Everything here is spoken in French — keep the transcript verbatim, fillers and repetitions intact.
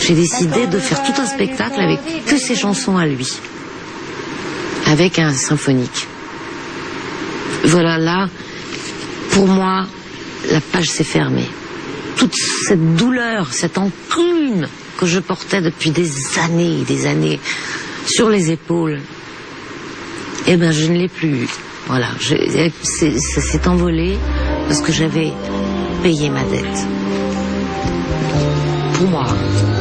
j'ai décidé de faire tout un spectacle avec que ses chansons à lui, avec un symphonique. Voilà, là, pour moi, la page s'est fermée. Toute cette douleur, cette enclume que je portais depuis des années et des années sur les épaules, eh ben, je ne l'ai plus eu. Voilà, je, c'est, ça s'est envolé parce que j'avais payé ma dette. Pour moi.